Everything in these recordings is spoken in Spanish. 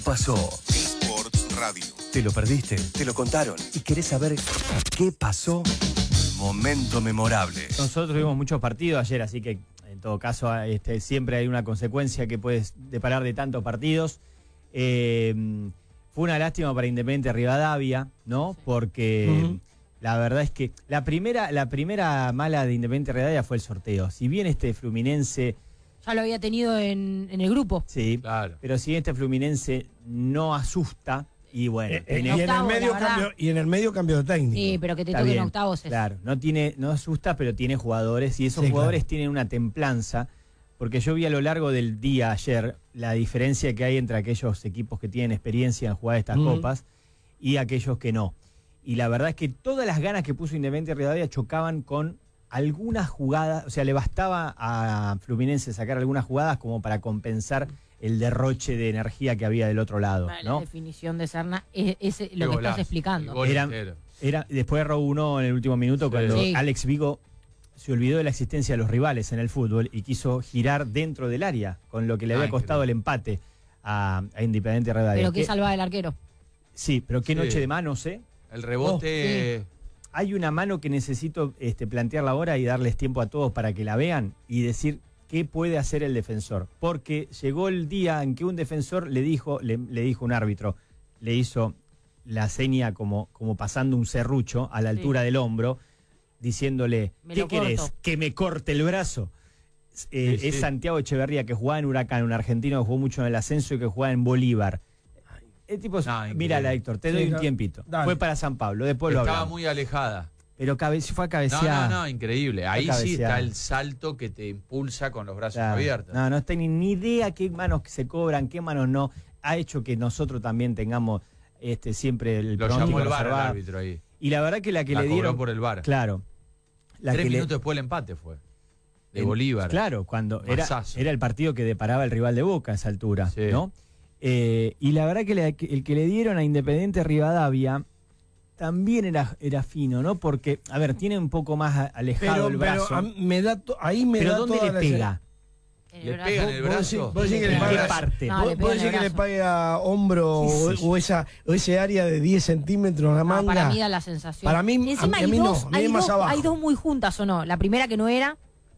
Pasó. Sport Radio. ¿Te lo perdiste? ¿Te lo contaron? ¿Y querés saber qué pasó? Momento memorable. Nosotros vimos muchos partidos ayer, así que en todo caso siempre hay una consecuencia que puede deparar de tantos partidos. Fue una lástima para Independiente Rivadavia, ¿no? Porque la verdad es que la primera mala de Independiente Rivadavia fue el sorteo. Si bien Fluminense... Ya lo había tenido en el grupo. Sí, Claro. pero si Fluminense no asusta, y bueno... y en el medio cambio de técnico. Sí, pero que te Está toquen bien, octavos es... Claro, no asusta, pero tiene jugadores, y esos Sí, jugadores claro. tienen una templanza, porque yo vi a lo largo del día ayer la diferencia que hay entre aquellos equipos que tienen experiencia en jugar estas copas y aquellos que no. Y la verdad es que todas las ganas que puso Independiente Rivadavia chocaban con algunas jugadas, o sea, le bastaba a Fluminense sacar algunas jugadas como para compensar el derroche de energía que había del otro lado, La ¿no? definición de Serna es lo que estás golazo, explicando. el gol Era- entero. Después erró uno en el último minuto Sí. cuando Sí. Alex Vigo se olvidó de la existencia de los rivales en el fútbol y quiso girar dentro del área, con lo que le había costado el empate a Independiente Rivadavia. Pero que salva el arquero. Sí, pero qué Sí. noche de manos, ¿eh? El rebote. Hay una mano que necesito plantearla ahora y darles tiempo a todos para que la vean y decir qué puede hacer el defensor. Porque llegó el día en que un defensor le dijo un árbitro, le hizo la seña como pasando un serrucho a la altura del hombro, diciéndole, Me ¿qué lo querés? corto. ¿Que me corte el brazo? Sí. Es Santiago Echeverría, que jugaba en Huracán, un argentino que jugó mucho en el ascenso y que jugaba en Bolívar. El tipo, increíble. mírala, Héctor, te Sí, doy un claro. tiempito. Dale. Fue para San Pablo, después lo Estaba hablamos. muy alejada. Pero fue a cabecear. No, increíble. Ahí Fue a sí cabecear. está el salto que te impulsa con los brazos Claro. abiertos. No tengo ni idea qué manos se cobran, qué manos no. Ha hecho que nosotros también tengamos siempre el Lo pronóstico llamó el VAR al reservado. árbitro ahí. Y la verdad que la que La le cobró dieron... por el VAR. Claro. La 3 que minutos después el empate fue. De Bolívar. Claro, cuando Masazo. era el partido que deparaba el rival de Boca a esa altura, Sí. ¿no? Y la verdad que el que le dieron a Independiente Rivadavia también era fino, ¿no? Porque, a ver, tiene un poco más alejado el brazo. Ahí me Pero da ¿dónde toda le la pega? Le pega en el ¿Vos brazo. decís que le ¿En qué paga- parte? No, le ¿Vos pega en decís el que le brazo. paga hombro Sí, sí. o ese área de 10 centímetros la No, manga? para mí da la sensación. Para mí- Encima a mí no, a mí hay es más dos, abajo. hay dos muy juntas o no. La primera que no era.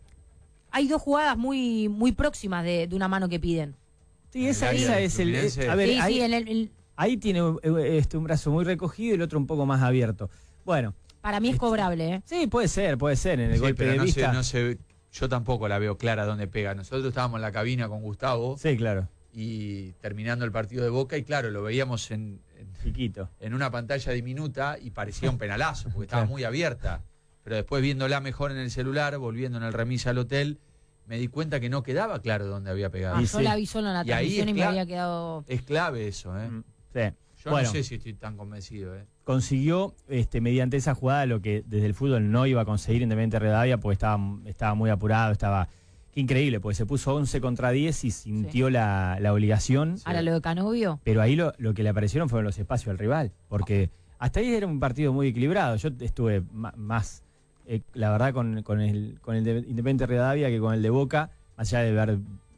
Hay dos jugadas muy, muy próximas de una mano que piden. Sí, esa El área de es el... Fluminense. a ver, Sí, ahí, sí, el- ahí tiene un brazo muy recogido y el otro un poco más abierto. Bueno, para mí es cobrable, ¿eh? sí, puede ser, en el Sí, golpe pero de vista. no sé, yo tampoco la veo clara dónde pega. Nosotros estábamos en la cabina con Gustavo Sí, claro, y terminando el partido de Boca y claro, lo veíamos en chiquito. una pantalla diminuta y parecía un penalazo porque estaba muy abierta. Pero después viéndola mejor en el celular, volviendo en el remis al hotel, me di cuenta que no quedaba claro dónde había pegado. Y Yo sí. la vi solo en la Y ahí transmisión es y me claro. había quedado... Es clave eso, ¿eh? Sí. Yo Bueno, no sé si estoy tan convencido, ¿eh? consiguió mediante esa jugada lo que desde el fútbol no iba a conseguir Independiente Rivadavia porque estaba muy apurado, qué increíble, porque se puso 11 contra 10 y sintió la obligación. Ahora lo de Canovio. Pero ahí lo que le aparecieron fueron los espacios al rival, porque hasta ahí era un partido muy equilibrado. Yo estuve más, la verdad, con el de Independiente Rivadavia que con el de Boca, más allá de ver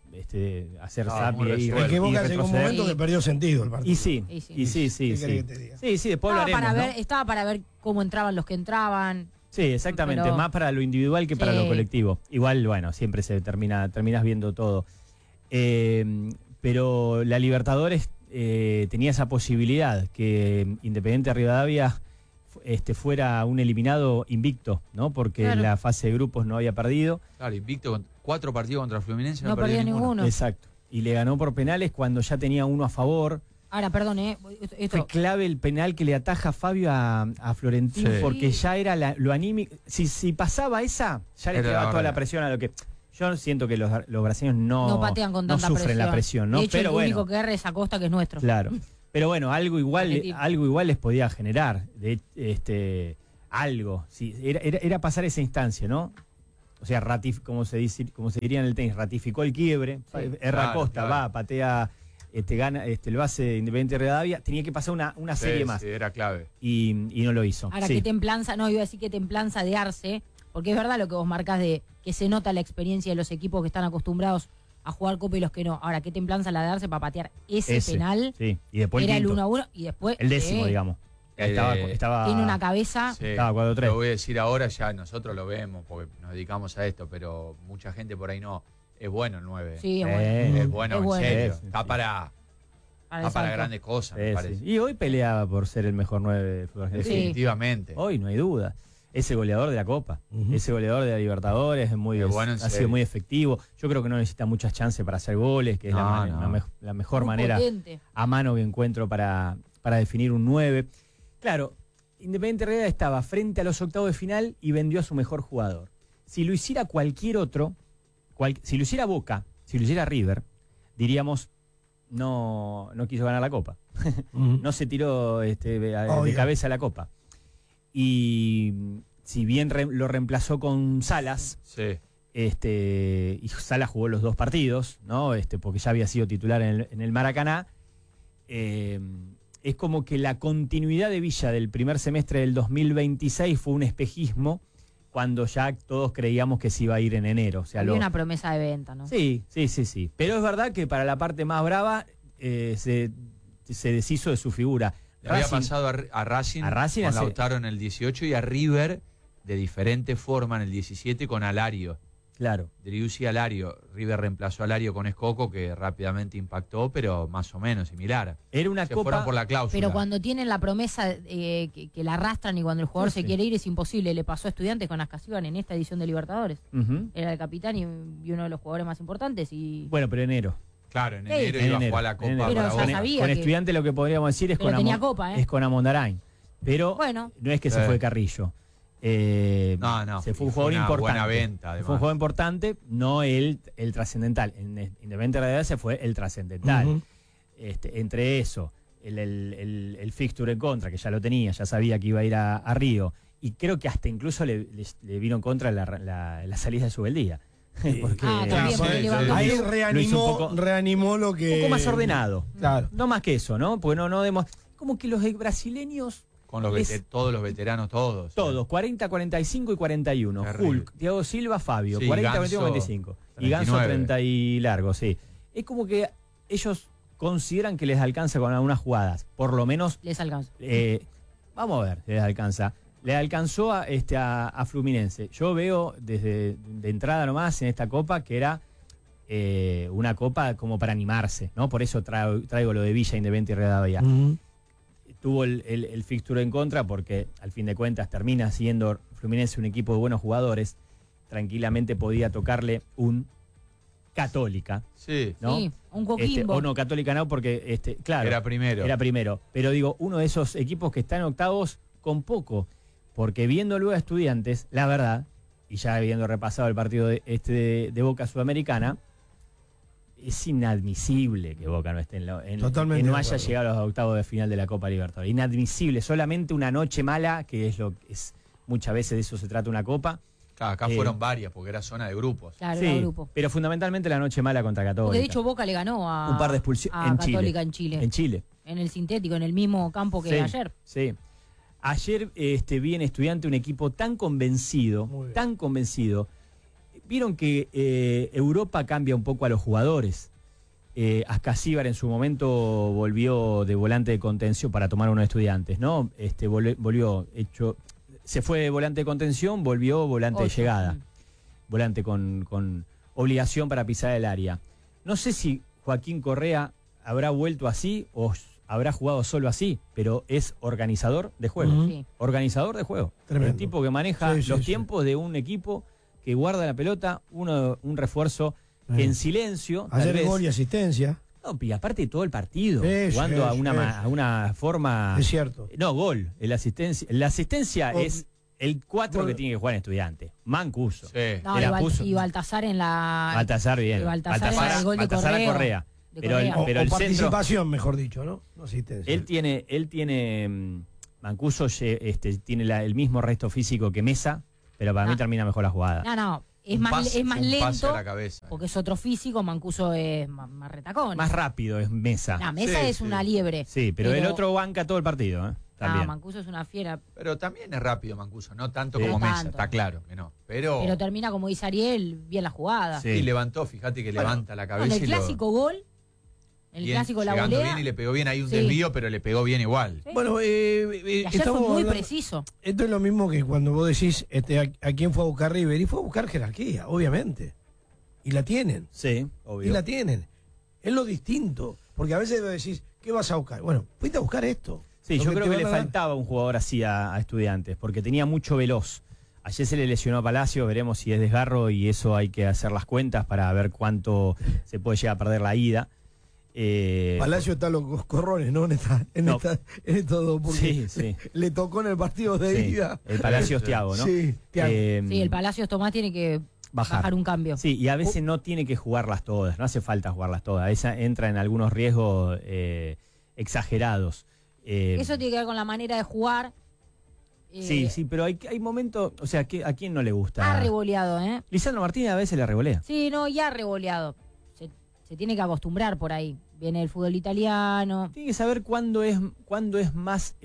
hacer Estaba zap muy y resuelto. Es que Boca llegó un retroceder. momento que perdió sentido el partido. Y sí, Y sí. y sí. ¿Qué querés que te diga? Sí, después lo haremos, ¿no? Estaba para ver cómo entraban los que entraban. Sí, exactamente, Pero- más para lo individual que para Sí. lo colectivo. Igual, bueno, siempre terminas viendo todo. Pero la Libertadores tenía esa posibilidad, que Independiente Rivadavia fuera un eliminado invicto, ¿no? Porque Claro. en la fase de grupos no había perdido. Claro, invicto con 4 partidos contra Fluminense, No perdía ninguno. Exacto. Y le ganó por penales cuando ya tenía uno a favor. Ahora, perdón, esto, Fue clave el penal que le ataja Fabio a Florentino, Sí. porque ya era lo anímico. Si pasaba esa, ya le Era quedaba la toda la barrera. presión a lo que... Yo siento que los brasileños no patean con tanta sufren presión. la presión, ¿no? De hecho, Pero el bueno, único que erra es Acosta, que es nuestro. claro. Pero bueno, algo Argentino. igual les podía generar. Algo. Sí, era pasar esa instancia, ¿no? O sea, como se diría en el tenis, ratificó el quiebre, erra Claro, Costa, claro. va, patea, gana el base de Independiente Rivadavia, tenía que pasar una serie más. Sí, era clave. Y no lo hizo. Ahora, Sí. qué templanza, no, iba a decir qué templanza de Arce, porque es verdad lo que vos marcás de que se nota la experiencia de los equipos que están acostumbrados a jugar Copa y los que no. Ahora, qué templanza la de darse para patear ese penal. Sí, y después Era el quinto. 1-1 y después... El décimo, digamos. Estaba Tiene una cabeza... Sí, Estaba 4-3. Lo voy a decir ahora, ya nosotros lo vemos porque nos dedicamos a esto, pero mucha gente por ahí no. Es bueno el 9. Sí, es bueno. Es bueno, Es en bueno. serio. Sí, Está sí. para Para el para salto. grandes cosas, me Sí, parece. sí. Y hoy peleaba por ser el mejor 9 del fútbol argentino. Sí. Definitivamente. Hoy no hay duda. Ese goleador de la Copa, ese goleador de la Libertadores, Es bueno, en ha sido serio. muy efectivo. Yo creo que no necesita muchas chances para hacer goles, que es la mejor Muy manera potente. a mano que encuentro para definir un 9. Claro, Independiente Rivadavia estaba frente a los octavos de final y vendió a su mejor jugador. Si lo hiciera cualquier otro, si lo hiciera Boca, si lo hiciera River, diríamos, no quiso ganar la Copa. No se tiró de cabeza la Copa. Y si bien lo reemplazó con Salas, Sí. y Salas jugó los 2 partidos, ¿no? Porque ya había sido titular en el Maracaná, es como que la continuidad de Villa del primer semestre del 2026 fue un espejismo cuando ya todos creíamos que se iba a ir en enero. O sea, Había una promesa de venta, ¿no? Sí. Pero es verdad que para la parte más brava se deshizo de su figura. Le había Racing- pasado a Racing Racing con hace- Lautaro en el 18 y a River de diferente forma en el 17 con Alario. Claro. Driussi y Alario. River reemplazó a Alario con Escoco, que rápidamente impactó, pero más o menos similar. Era una Se copa. fueron por la cláusula. Pero cuando tienen la promesa que la arrastran y cuando el jugador Sí, se sí. quiere ir es imposible. Le pasó a Estudiantes con Ascasiban en esta edición de Libertadores. Ujú. Era el capitán y uno de los jugadores más importantes y... Bueno, pero enero. Claro, en Sí. enero En iba a enero, jugar la en Copa enero. Pero para ya Boca. sabía Con que- Estudiante lo que podríamos decir es Pero con tenía copa, ¿eh? es con Amondarain. Pero Bueno. no es que se Sí. fue Carrillo. No. Se fue un Y fue jugador una importante. buena venta, Fue además. un jugador importante, no el trascendental. En Independiente Rivadavia se fue el trascendental. Ujú. Entre eso, el fixture en contra, que ya lo tenía, ya sabía que iba a ir a Río. Y creo que hasta incluso le vino en contra la salida de Subeldía. Porque también, porque levantó- Ahí lo hizo un poco- reanimó lo que... un poco más ordenado. Claro. No más que eso, ¿no? Porque no demos. Como que los brasileños, Con los todos los veteranos, todos. todos, 40, 45 y 41. Terrible. Hulk, Thiago Silva, Fabio, Sí, 40, Ganso, 41, 45. Y Ganso 39. 30 y largo, sí. Es como que ellos consideran que les alcanza con algunas jugadas. Por lo menos, Les alcanzó. vamos a ver, les alcanza. Le alcanzó a Fluminense. Yo veo desde de entrada nomás en esta copa que era una copa como para animarse, ¿no? Por eso traigo lo de Villa, Independiente y Rivadavia. Ujú. Tuvo el fixture en contra porque al fin de cuentas termina siendo Fluminense un equipo de buenos jugadores. Tranquilamente podía tocarle un Católica, Sí. ¿no? Sí, un Coquimbo. O no, Católica no, porque claro, Era primero. era primero. Pero digo, uno de esos equipos que está en octavos con poco. Porque viendo luego a Estudiantes, la verdad, y ya habiendo repasado el partido de Boca Sudamericana, es inadmisible que Boca no esté Totalmente que no de haya acuerdo. llegado a los octavos de final de la Copa Libertadores. Inadmisible, solamente una noche mala, que es lo que es muchas veces de eso se trata una Copa. Acá fueron varias, porque era zona de grupos. Claro, Sí, era grupo. pero fundamentalmente la noche mala contra Católica. Porque de hecho Boca le ganó a, un par de expulsiones a en Católica Chile. en Chile. En Chile. En el sintético, en el mismo campo que Sí, ayer. Sí. Ayer vi en Estudiante un equipo tan convencido, Muy bien. tan convencido. Vieron que Europa cambia un poco a los jugadores. Ascasíbar en su momento volvió de volante de contención para tomar unos Estudiantes, ¿no? Se fue de volante de contención, volvió volante de Ocho. llegada. Volante con obligación para pisar el área. No sé si Joaquín Correa habrá vuelto así o habrá jugado solo así, pero es organizador de juego. Ujú. Sí. Organizador de juego. Tremendo. El tipo que maneja Sí, sí, los sí. tiempos de un equipo que guarda la pelota, un refuerzo que en silencio. tal Ayer vez- gol y asistencia. No, y aparte de todo el partido, Sí, jugando sí, a una forma. Es cierto. No, gol. La asistencia O- es el 4 Bueno. que tiene que jugar en Estudiante. Mancuso. Sí. No, Te la puso. y Baltasar en la... Baltasar bien. Y Baltasar era el gol de Baltasar a Correa. Correa. De Pero el, Correa. O, pero o el centro. participación, mejor dicho, ¿no? No asistencia. Él tiene Mancuso tiene el mismo resto físico que Mesa, pero para mí Ah. termina mejor la jugada. No, es Un más, pase- es más un pase lento a la cabeza. porque es otro físico, Mancuso es más retacón. Más rápido es Mesa. La mesa Sí, es sí. una liebre. Sí, pero el otro banca todo el partido. ¿eh? También. Mancuso es una fiera. Pero también es rápido Mancuso, no tanto Sí. como No Mesa, tanto. está claro que no. Pero Termina, como dice Ariel, bien la jugada. Sí. y levantó, fíjate que levanta la No, cabeza en el clásico gol, en el bien, clásico la llegando volea. bien y le pegó bien, hay un Sí. desvío, pero le pegó bien igual. Sí. Bueno, Y ayer fue estamos muy hablando- preciso. Esto es lo mismo que cuando vos decís a quién fue a buscar River. Y fue a buscar jerarquía, obviamente. Y la tienen. Sí, Y obvio. la tienen. Es lo distinto. Porque a veces vos decís, ¿qué vas a buscar? Bueno, fuiste a buscar esto. Sí, Lo yo creo te que van le a dar. faltaba un jugador así a Estudiantes, porque tenía mucho veloz. Ayer se le lesionó a Palacio, veremos si es desgarro y eso hay que hacer las cuentas para ver cuánto se puede llegar a perder la ida. Palacio está los corrones, ¿no? No. En estos dos, porque Sí, sí. le tocó en el partido de Sí, ida. el Palacio es Thiago, ¿no? Sí, Thiago. Sí, el Palacios Tomás tiene que bajar un cambio. Sí, y a veces no tiene que jugarlas todas, no hace falta jugarlas todas. Esa entra en algunos riesgos exagerados. Eso tiene que ver con la manera de jugar. Sí, sí, pero hay momentos, o sea, ¿a quién no le gusta? Ha revoleado, ¿eh? Lisandro Martínez a veces le revolea. Sí, no, ya ha revoleado. Se tiene que acostumbrar por ahí. Viene el fútbol italiano. Tiene que saber cuándo es más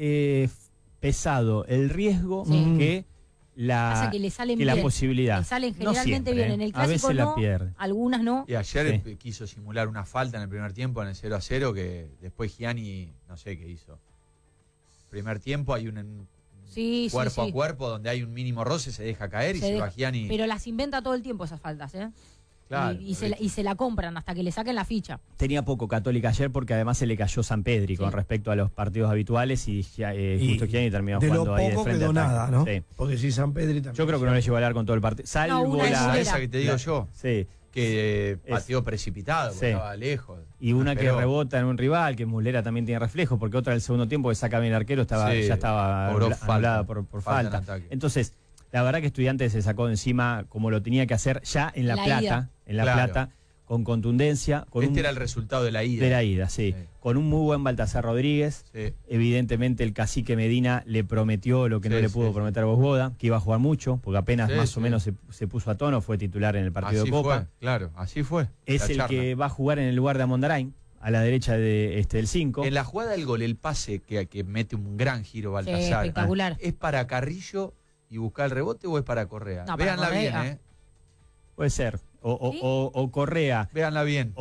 pesado el riesgo Sí. que Pasa que le salen la bien. posibilidad. Le salen No generalmente siempre, bien. En el a clásico veces no, la pierde. algunas no. Y ayer Sí. quiso simular una falta en el primer tiempo, en el 0-0, que después Gianni, no sé qué hizo. Primer tiempo hay un Sí, cuerpo sí. a cuerpo donde hay un mínimo roce, se deja caer y Se se deja- va Gianni. Pero las inventa todo el tiempo esas faltas, ¿eh? Claro, y se la compran hasta que le saquen la ficha. Tenía poco Católica ayer porque además se le cayó San Pedri con respecto a los partidos habituales y justo Gianni terminó de lo jugando ahí de poco frente quedó a ataque. nada, ¿no? Sí. Porque si San Pedri también. Yo creo que no le llegó a hablar con todo el partido. Salvo No, una la. es esa que te digo yo, Sí. que Es- pateó precipitado, porque Sí. estaba lejos. Y una que Pero- rebota en un rival, que Muslera también tiene reflejo, porque otra del segundo tiempo que saca bien el arquero Sí, ya estaba cobró anulada falta. por Falta en falta. ataque. Entonces, la verdad que Estudiantes se sacó de encima como lo tenía que hacer ya en La La Plata, ida. en La Claro. Plata, con contundencia, con Este era el resultado de la ida. de la ida, sí. Sí. Con un muy buen Baltasar Rodríguez. Sí. Evidentemente el cacique Medina le prometió lo que no Sí, le sí, pudo sí. prometer Bosboda, que iba a jugar mucho, porque apenas Sí, más sí. o menos se puso a tono, fue titular en el partido Así de Copa. fue, claro, así fue. Es la el charla. que va a jugar en el lugar de Amondarain, a la derecha del 5. En la jugada del gol, el pase que mete un gran giro Sí, Baltasar, espectacular. ¿es para Carrillo y buscar el rebote o es para Correa? No, para Véanla Correa. bien, Puede ser. O, ¿Sí? o Correa Véanla bien.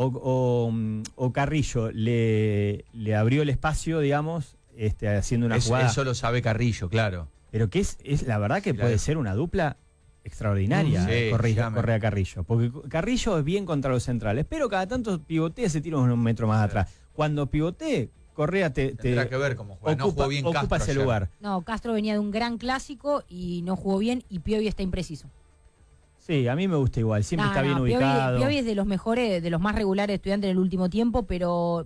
o Carrillo le abrió el espacio, digamos, haciendo una jugada. Eso lo sabe Carrillo, claro. Pero que es la verdad que Sí, puede la- ser una dupla extraordinaria, Sí, llame. Correa-Carrillo. Porque Carrillo es bien contra los centrales, pero cada tanto pivotea, se tira un metro más Sí. atrás. Cuando pivotee, Correa te Tendrá que ver cómo juega. No ocupa, jugó bien ocupa Castro ese ayer. lugar. No, Castro venía de un gran clásico y no jugó bien y Piovi está impreciso. Sí, a mí me gusta igual, siempre No, está bien no, Piovi- ubicado. Piovi es de los mejores, de los más regulares estudiantes en el último tiempo, pero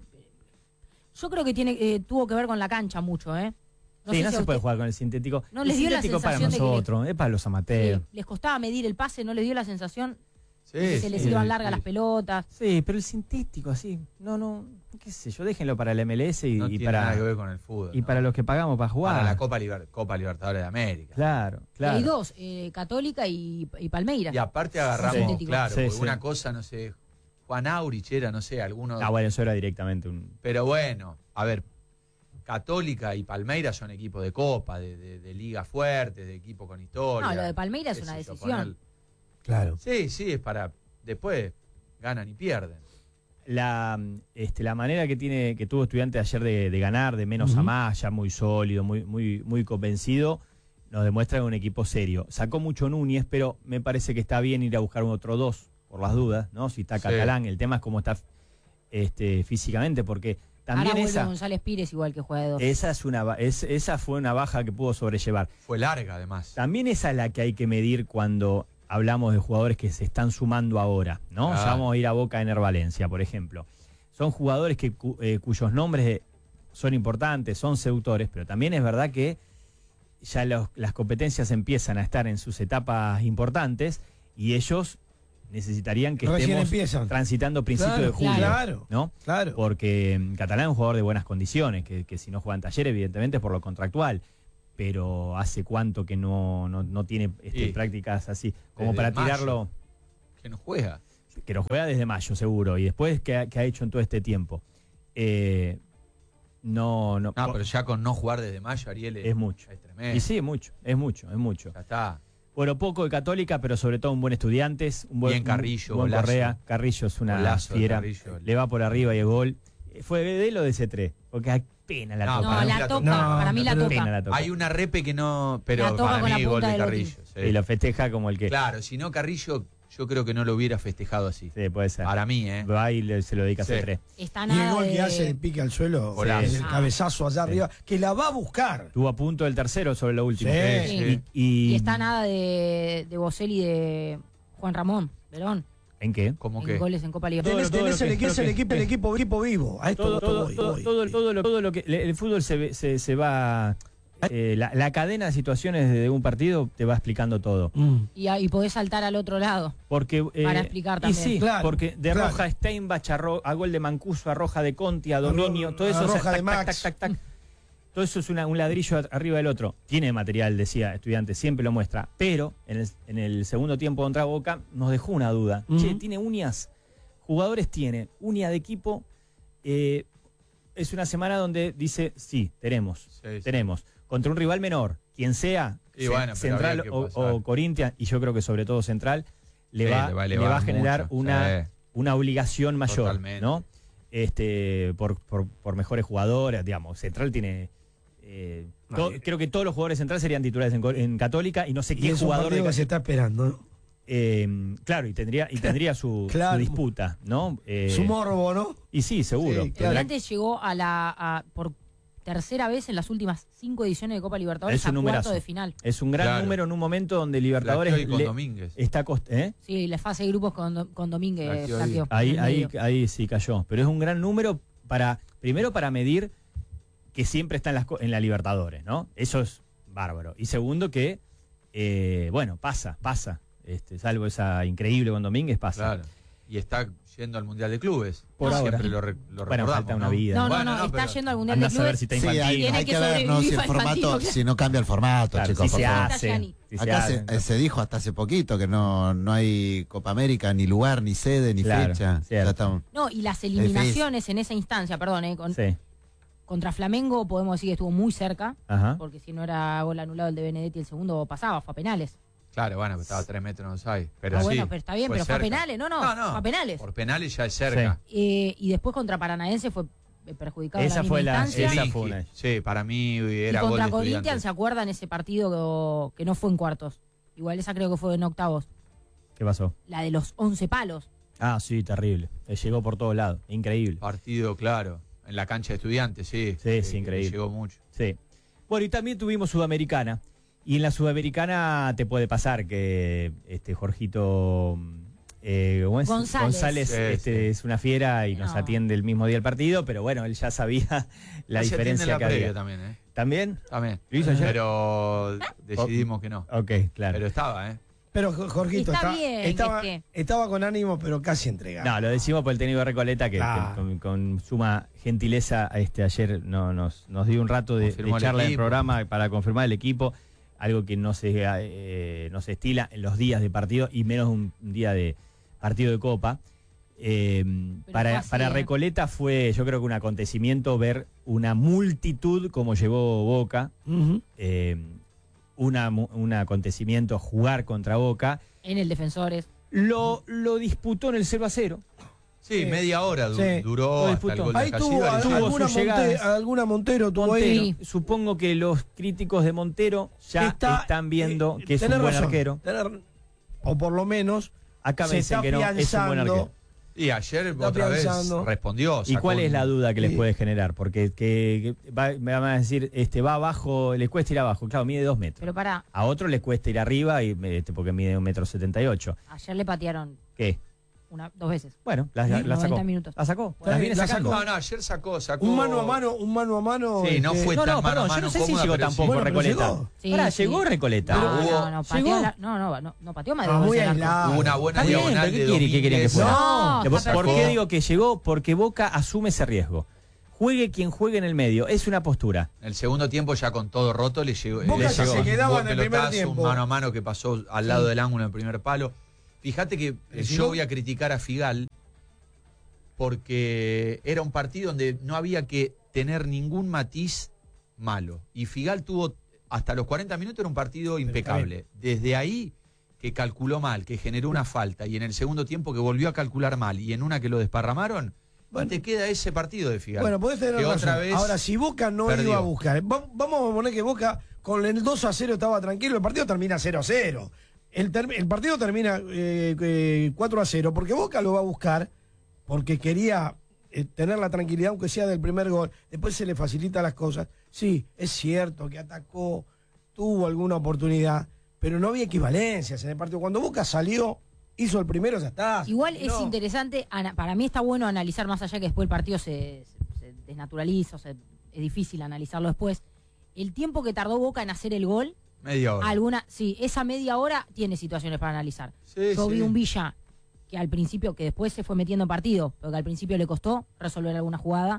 yo creo que tuvo que ver con la cancha mucho, ¿eh? Sí, sé no si a se puede usted- jugar con el sintético. No el les dio la sintético para sensación de que le- nosotros, es para los amateurs. Sí, les costaba medir el pase, no les dio la sensación Sí, de que se les sí, iban sí. largas las pelotas. Sí, pero el sintético así, no, qué sé yo, déjenlo para el MLS No y tiene nada que para ver con el fútbol. y ¿no? para los que pagamos para jugar. Para la Copa Libertadores de América. Claro, Y claro. hay dos, Católica y Palmeiras. Y aparte agarramos, Sintético. claro, Sí, porque sí. una cosa, no sé, Juan Aurich era, no sé, alguno. Ah, bueno, eso era directamente un... Pero bueno, a ver, Católica y Palmeiras son equipos de Copa, de liga fuerte, de equipo con historia. No, lo de Palmeiras es qué una sé yo, decisión. poner- Claro. Sí, sí, es para. Después ganan y pierden. La manera que tuvo Estudiante ayer de ganar, de menos a más, ya muy sólido, muy convencido, nos demuestra que es un equipo serio. Sacó mucho Núñez, pero me parece que está bien ir a buscar un otro 2, por las dudas, ¿no? Si está Sí. Catalán, el tema es cómo está físicamente, porque también Ahora vuelve esa González Pires igual que juega de dos. esa fue una baja que pudo sobrellevar. Fue larga, además. También esa es la que hay que medir cuando hablamos de jugadores que se están sumando ahora, ¿no? Claro. Ya vamos a ir a Boca en Valencia, por ejemplo. Son jugadores cuyos nombres son importantes, son seductores, pero también es verdad que ya las competencias empiezan a estar en sus etapas importantes y ellos necesitarían que Recién estemos empiezan. transitando principio Claro, de julio, claro, ¿no? claro. Porque Catalán es un jugador de buenas condiciones, que si no juega en Taller, evidentemente por lo contractual, pero hace cuánto que no tiene Y prácticas así, como desde para mayo. tirarlo, Que no juega. que lo juega desde mayo seguro, y después que ha hecho en todo este tiempo. no. No, pero ya con no jugar desde mayo, Ariel, Es mucho. Es tremendo. Y sí, es mucho. Ya está. Bueno, poco de Católica, pero sobre todo un buen Estudiantes, un buen Bien Carrillo, un buen golazo. Correa. Carrillo es una Golazo de fiera. Carrillo. Le va por arriba y el gol. ¿Fue de él o de C3? Porque hay pena la No, toca. No, para mí la la toca, toca. para mí la No, Pena toca. la toca. Hay una repe que no, pero La toca para con la mí gol punta de del Carrillo. sí. Y lo festeja como el que... Claro, si no Carrillo, yo creo que no lo hubiera festejado así. Sí, puede ser. Para mí, Va y se lo dedica a Sí. C3. Está Y el nada gol de... que hace de pique al suelo, Golazo. el cabezazo allá arriba, que la va a buscar. Estuvo a punto del tercero sobre lo último. Sí, sí. Y Y está nada de Boselli y de Juan Ramón Verón. ¿En qué? como En que goles en Copa Libertadores. Tenés lo el que- equipo vivo. A esto Todo lo que el fútbol se va la cadena de situaciones de un partido te va explicando todo. Y podés saltar al otro lado. Porque Para explicar y también. sí, Claro, porque de claro. Roja a Steinbach a gol de Mancuso, a Roja de Conti, a Dominio, todo eso a o sea, Roja de tac, Max. tac, tac, tac. Todo eso es un ladrillo arriba del otro. Tiene material, decía Estudiantes, siempre lo muestra. Pero en el segundo tiempo contra Boca nos dejó una duda. Che, tiene uñas. Jugadores tiene uña de equipo. Es una semana donde dice, sí, tenemos. Contra un rival menor, quien sea, Y bueno, pero Central habría que pasar. o Corinthians, y yo creo que sobre todo Central, le Sí, va le va a a elevar generar mucho, una, sí. una obligación mayor, Totalmente. ¿no? Por mejores jugadores, digamos. Central tiene... creo que todos los jugadores centrales serían titulares en Católica y no sé Y qué es un jugador partido de que se está esperando, ¿no? claro, y tendría su Claro. disputa, ¿no? Su morbo, ¿no? Y sí, seguro. Sí, claro. Estudiantes llegó por tercera vez en las últimas 5 ediciones de Copa Libertadores Es un a numerazo. cuarto de final. Es un gran Claro. número en un momento donde Libertadores Flaqueó y con Domínguez. está Sí, la fase de grupos con Domínguez. Flaqueó flaqueó ahí, en el ahí, medio. ahí sí cayó. Pero es un gran número primero para medir que siempre está en la Libertadores, ¿no? Eso es bárbaro. Y segundo que, bueno, pasa. Salvo esa increíble con Domínguez, pasa. Claro. Y está yendo al Mundial de Clubes. Por ahora. Siempre lo Bueno, recordamos, falta una ¿no? vida. No, Bueno, está pero yendo al Mundial Andá de a saber Clubes. si está Sí, infantil. hay Tiene que que ver, ¿no? Si el sobrevivir al formato, Infantino, si no cambia el formato, Claro, chicos, si por se favor. hace. Gianni. si se Acá hace. se dijo hasta hace poquito que no hay Copa América, ni lugar, ni sede, ni Claro, fecha. cierto. Ya estamos. No, y las eliminaciones en esa instancia, perdón, Sí. contra Flamengo podemos decir que estuvo muy cerca, Ajá. porque si no era gol anulado el de Benedetti, el segundo pasaba, fue a penales. Claro, bueno, estaba a 3 metros no hay. Pero Bueno, sí, pero está bien, pero fue a cerca. penales, no, fue a penales. Por penales ya es cerca. Y después contra Paranaense fue perjudicado Esa en la fue misma la- instancia. esa Linky. fue una. Sí, para mí Y era gol contra de Corinthians, Estudiantes. ¿se acuerdan ese partido que no fue en cuartos? Igual esa creo que fue en octavos. ¿Qué pasó? La de los 11 palos. Ah, sí, terrible. Llegó por todos lados. Increíble. Partido, claro. En la cancha de Estudiantes, sí. Sí, sí, que increíble. Llegó mucho. Sí. Bueno, y también tuvimos Sudamericana. Y en la Sudamericana te puede pasar que Jorgito ¿cómo es? González. Sí, sí. es una fiera y nos No. atiende el mismo día el partido, pero bueno, él ya sabía la Se atiende diferencia la que previa había. también, ¿eh? ¿También? También. ¿Lo hizo ayer? Pero decidimos que no. Ok, claro. Pero estaba, ¿eh? Pero Jorgito Está bien que esté. estaba con ánimo, pero casi entregado. No, lo decimos por el técnico de Recoleta que Ah. con suma gentileza ayer nos dio un rato de Confirmó el charla en el equipo. programa para confirmar el equipo, algo que no se estila en los días de partido y menos un día de partido de Copa. fue así, Para Recoleta fue, yo creo que un acontecimiento ver una multitud como llevó Boca, Ujú. un acontecimiento jugar contra Boca. En el Defensores. Lo disputó en el 0-0. Sí, Sí. media hora Sí. duró Lo hasta el disputó. gol de Ahí tuvo, Casillas. tuvo alguna, sus llegadas. alguna Montero tuvo ahí. Sí. Supongo que los críticos de Montero ya están viendo que es un tenés buen razón, arquero. o por lo menos Acá me se dicen está que no, es un buen afianzando. arquero. Y ayer Está otra vez pensando. respondió. ¿Y cuál es la duda que les Sí. puede generar? Porque me van a decir, va abajo, le cuesta ir abajo. Claro, mide 2 metros. Pero para, A otro le cuesta ir arriba porque mide 1,78 m. ayer le patearon ¿Qué? 2 veces. Bueno, la 90 sacó. minutos. La sacó. Está Las bien, viene la sacando. sacó. No, ayer sacó. Un mano a mano. Sí, no fue No, tan no, mano a perdón, yo mano no sé si cómoda, llegó pero tampoco Bueno, pero Recoleta. llegó. Sí, Pará, sí. llegó Recoleta. No, pateó ¿Llegó? no, pateó más de Ah, 2 muy veces el arco. aislado. Hubo una buena Está bien, diagonal pero de ¿qué quieren que Domínguez. fuera? No, está ¿Por qué perfecto. digo que llegó? Porque Boca asume ese riesgo. Juegue quien juegue en el medio. Es una postura. En el segundo tiempo, ya con todo roto, le llegó. Boca le ya llegó se un quedaba buen en el primer pelotazo, tiempo. un mano a mano que pasó al lado del ángulo en el primer palo. Fíjate que ¿Sí? yo voy a criticar a Figal porque era un partido donde no había que tener ningún matiz malo. Y Figal tuvo, hasta los 40 minutos era un partido impecable. Desde ahí que calculó mal, que generó una falta, y en el segundo tiempo que volvió a calcular mal, y en una que lo desparramaron, te queda ese partido de Figal. Bueno, podés tener que razón. otra vez Ahora, si Boca no perdió. iba a buscar, vamos a poner que Boca con el 2-0 estaba tranquilo, el partido termina 0-0. El partido termina 4-0, porque Boca lo va a buscar, porque quería tener la tranquilidad, aunque sea del primer gol. Después se le facilita las cosas. Sí, es cierto que atacó, tuvo alguna oportunidad, pero no había equivalencias en el partido. Cuando Boca salió, hizo el primero, ya está. Igual es interesante, para mí está bueno analizar, más allá que después el partido se desnaturaliza, es difícil analizarlo después. El tiempo que tardó Boca en hacer el gol, media hora. Esa media hora tiene situaciones para analizar. Sí, Yo sí. vi un Villa que al principio, que después se fue metiendo en partido, pero que al principio le costó resolver alguna jugada.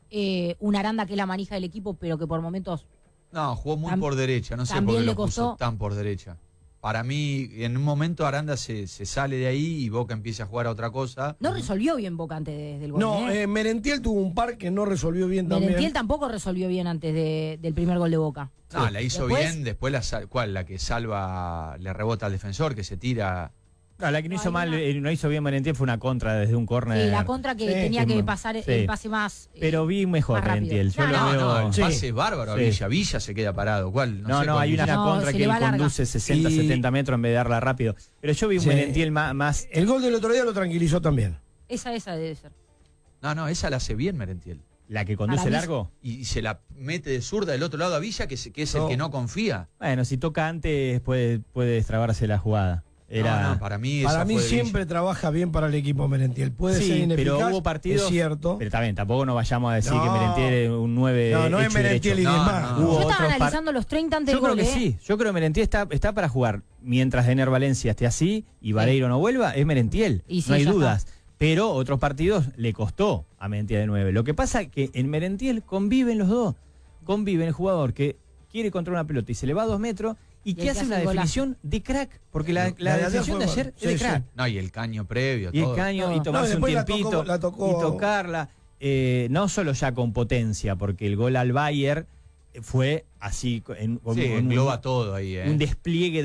Un Aranda que es la manija del equipo, pero que por momentos... No, jugó muy por derecha, no sé por también qué le lo puso costó. tan por derecha. Para mí, en un momento Aranda se sale de ahí y Boca empieza a jugar a otra cosa. No resolvió bien Boca antes del gol. No, Merentiel tuvo un par que no resolvió bien también. Merentiel tampoco resolvió bien antes del primer gol de Boca. No, Sí. la hizo Después- bien, después la que salva, le rebota al defensor, que se tira. No, la que no No, hizo hay mal, una- no hizo bien Merentiel fue una contra desde un córner. Sí, la contra que Sí, tenía que que ma- pasar sí. el pase más... Pero vi mejor más rápido. Merentiel. Yo No, lo No, veo. no, el Sí. pase es bárbaro a Sí. Villa. Villa se queda parado. ¿Cuál? No, sé no, cuál hay Villa. una No, contra se que le él va larga. conduce 60, Y- 70 metros en vez de darla rápido. Pero yo vi un Sí. Merentiel más. El gol del otro día lo tranquilizó también. Esa debe ser. No, esa la hace bien Merentiel. La que conduce Para mí- largo. Y se la mete de zurda del otro lado a Villa, que es el No. que no confía. Bueno, si toca antes puede destrabarse la jugada. No, para mí Para esa mí fue de siempre trabaja bien para el equipo Merentiel. Puede Sí, ser ineficaz, pero hubo partidos. es cierto. Pero también, tampoco nos vayamos a decir No. que Merentiel es un 9 No es hecho y Merentiel y derecho. 10 No, más. no. Hubo Yo estaba otros analizando los 30 antes Yo del creo gol, que sí. Yo creo que Merentiel está para jugar. Mientras Ener Valencia esté así y Vareiro no vuelva, es Merentiel. Y sí, no hay ya dudas. Pero otros partidos le costó a Merentiel de 9. Lo que pasa es que en Merentiel conviven los dos. Conviven el jugador que quiere controlar una pelota y se le va a 2 metros y el que que hace hace una el golazo. definición de crack. Porque la La de ayer definición fue de ayer buena. es de Sí, crack. sí. No, y el caño previo, Y el todo. caño y No, tomarse un después la tiempito tocó- y tocarla. No solo ya con potencia, porque el gol al Bayern fue así, con Sí, engloba todo ahí. un despliegue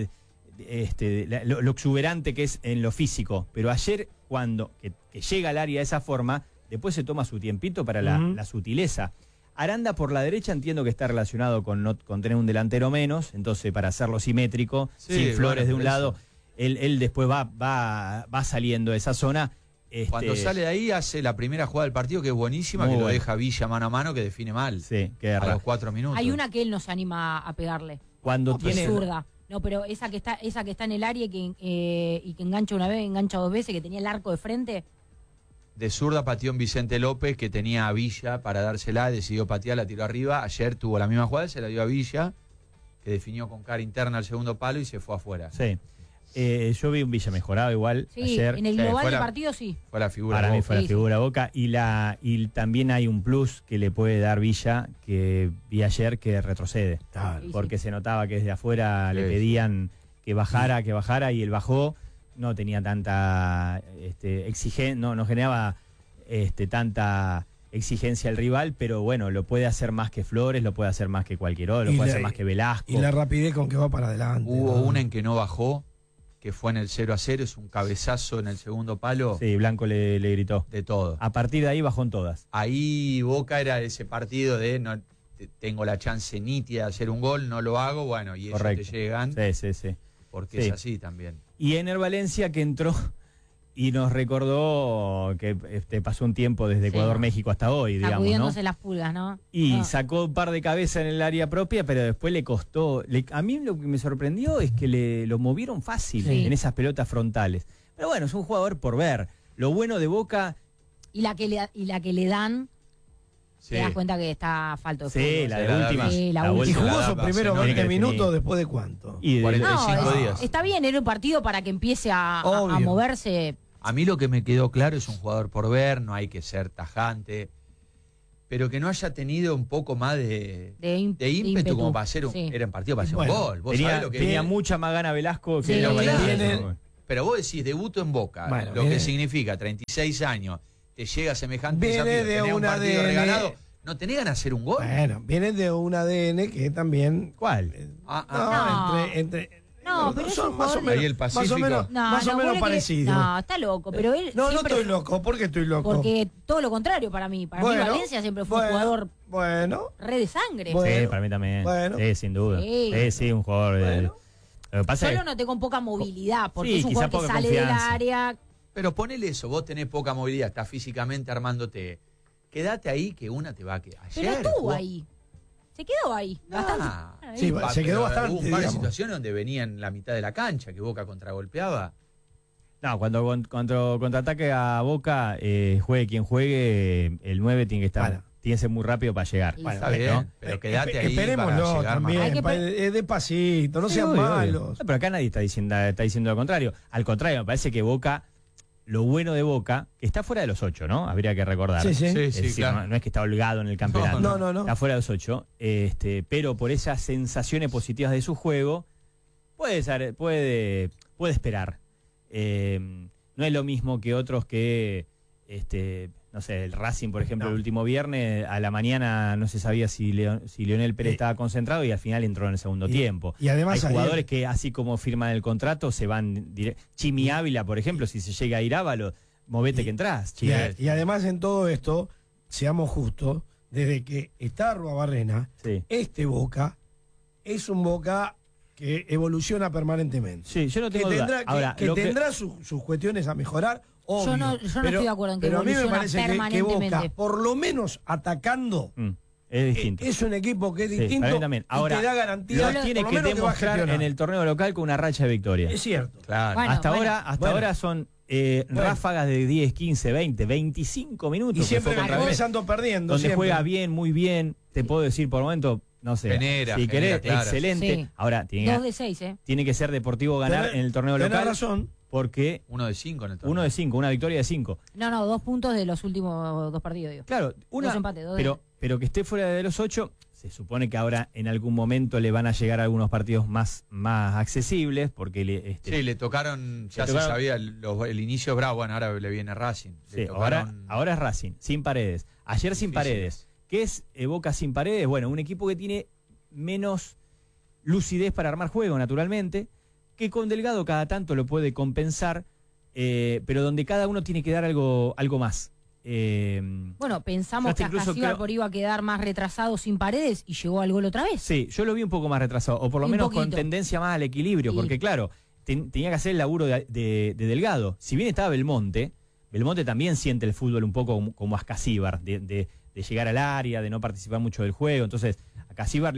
lo exuberante que es en lo físico. Pero ayer, cuando que llega al área de esa forma, después se toma su tiempito para la sutileza. Aranda por la derecha entiendo que está relacionado con tener un delantero menos, entonces para hacerlo simétrico, Sí, sin Flores bueno, de un por lado, eso. él después va saliendo de esa zona. Cuando sale de ahí hace la primera jugada del partido, que es buenísima, Muy que lo buena. deja Villa mano a mano, que define mal. Sí, que A los 4 minutos. Hay una que él no se anima a pegarle. cuando No, pero tiene Zurda. No, pero esa que está en el área y que engancha una vez, engancha 2 veces, que tenía el arco de frente. De zurda pateó en Vicente López, que tenía a Villa para dársela, decidió patear, la tiró arriba. Ayer tuvo la misma jugada, se la dio a Villa, que definió con cara interna al segundo palo y se fue afuera. Sí. Yo vi un Villa mejorado igual Sí, ayer. en el Sí, global fue del la- partido sí. Fue la figura. Para de mí Boca. fue la Sí, figura Boca y también hay un plus que le puede dar Villa que vi ayer que retrocede. Claro. Sí, Porque se notaba que desde afuera le Sí. pedían que bajara y él bajó. No tenía tanta exigencia, no generaba tanta exigencia al rival, pero bueno, lo puede hacer más que Flores, lo puede hacer más que cualquier otro, lo Y puede la- hacer más que Velasco. Y la rapidez con que va para adelante. Hubo ¿no? una en que no bajó, que fue en el 0-0, es un cabezazo en el segundo palo, Sí, Blanco le gritó. de todo. A partir de ahí bajó en todas. Ahí Boca era ese partido de no tengo la chance nítida de hacer un gol, no lo hago, bueno, y ellos Correcto. te llegan, Sí. porque Sí. es así también. Y Ener Valencia que entró y nos recordó que pasó un tiempo desde Sí. Ecuador-México hasta hoy, digamos, ¿no? Sacudiéndose las pulgas, ¿no? Y No. sacó un par de cabezas en el área propia, pero después le costó. A mí lo que me sorprendió es que lo movieron fácil Sí. en esas pelotas frontales. Pero bueno, es un jugador por ver. Lo bueno de Boca, Y la que le dan, Sí. te das cuenta que está falto de sí, fútbol. la Sí, de la última. Sí, la la Y última. última. jugó sus Barcelona primeros tiene 20 que definir. minutos después de cuánto. Y de- 45 No, días. está bien, era un partido para que empiece a Obvio. moverse. A mí lo que me quedó claro es un jugador por ver, no hay que ser tajante, pero que no haya tenido un poco más de ímpetu como para hacer un, Sí. era un partido para hacer Bueno, un gol. Vos sabés tenía lo que tenía es. mucha más gana Velasco que Sí, Ener Valencia. viene- Pero vos decís, debuto en Boca, Bueno, lo viene- que significa 36 años, te llega semejante Viene desafío, de tenés un una partido ADN. regalado, ¿No tenés ganas de hacer un gol? Bueno, vienen de un ADN que también. ¿Cuál? No, pero son es un más o jugador menos, Ahí el Pacífico. más o menos parecidos. No, está loco, pero él No siempre, estoy loco. ¿Por qué estoy loco? porque todo lo contrario para mí. Para mí Valencia siempre fue un jugador re de sangre. Bueno. Sí, para mí también. Bueno. Sí, sin duda. Sí. Sí, un jugador. Bueno. Lo que pasa Solo es noté con poca movilidad, porque Sí, es un quizá jugador que poca sale del confianza. área. Pero ponele eso, vos tenés poca movilidad, estás físicamente armándote. Quédate ahí que una te va a quedar. Pero Ayer estuvo jugó- ahí. Se quedó ahí. Bastante. Ah, Sí, se quedó pero bastante, Hubo un par de digamos. situaciones donde venía en la mitad de la cancha, que Boca contragolpeaba. No, cuando contraataque a Boca, juegue quien juegue, el 9 tiene que estar, Bueno. tiene que ser muy rápido para llegar. Sí, Está ¿no? bien, pero quédate ahí para Esperémoslo llegar más también. Hay que Despacito, no Sí, sean obvio, obvio. malos. No, pero acá nadie está diciendo lo contrario. Al contrario, me parece que Boca, lo bueno de Boca, que está fuera de los 8, ¿no? Habría que recordar. Sí, sí. Sí, Es decir, claro. no es que está holgado en el campeonato. No. Está fuera de los 8. Pero por esas sensaciones positivas de su juego, puede esperar. No es lo mismo que otros que, no sé, el Racing, por ejemplo, No. el último viernes, a la mañana no se sabía si Leonel Pérez estaba concentrado y al final entró en el segundo tiempo. Y además hay ayer- jugadores que, así como firman el contrato, se van directo. Chimi Ávila, por ejemplo, si se llega a ir Ávalo, movete que entrás. Y, y además en todo esto, seamos justos, desde que está Arruabarrena, Sí. este Boca es un Boca que evoluciona permanentemente. Sí, yo no Que tengo duda. tendrá, Ahora, que lo que- tendrá sus cuestiones a mejorar, obvio. no estoy de acuerdo en que pero a mí me evoluciona parece que Boca, permanentemente. por lo menos atacando, es distinto. es un equipo que es Sí, distinto para mí también. Ahora, y te da garantía. lo tiene por que lo menos va a demostrar gestionar. en el torneo local con una racha de victorias. Es cierto. Claro. Bueno, hasta bueno. ahora son ráfagas de 10, 15, 20, 25 minutos. Y que siempre fue contra Vélez, empezando perdiendo. donde siempre. juega bien, muy bien. Te puedo decir por momento, no sé. Genera, si querés, claro. excelente. Sí. Ahora, 2 de 6, ¿eh? tiene que ser Deportivo ganar Tenés- en el torneo tenés local. razón. Porque 1 de 5 en el torneo. 1 de 5, una victoria de 5. No, 2 puntos de los últimos 2 partidos, digo. Claro, Dos empates, dos de- pero que esté fuera de los 8, se supone que ahora en algún momento le van a llegar algunos partidos más accesibles, porque Sí, le tocaron, ya Le se tocaron- sabía el inicio bravo, bueno, ahora le viene Racing. Le sí, tocaron- ahora es Racing, sin Paredes. Ayer sin Difíciles. Paredes. ¿Qué es Boca sin Paredes? Bueno, un equipo que tiene menos lucidez para armar juego, naturalmente, que con Delgado cada tanto lo puede compensar, pero donde cada uno tiene que dar algo más. Bueno, pensamos Yo hasta que incluso Ascasíbar creo- iba a quedar más retrasado sin Paredes y llegó al gol otra vez. Sí, yo lo vi un poco más retrasado, o por lo Un menos con poquito. tendencia más al equilibrio, Sí. porque claro, tenía que hacer el laburo de Delgado. Si bien estaba Belmonte también siente el fútbol un poco como Ascasíbar, de llegar al área, de no participar mucho del juego. Entonces, a Ascasíbar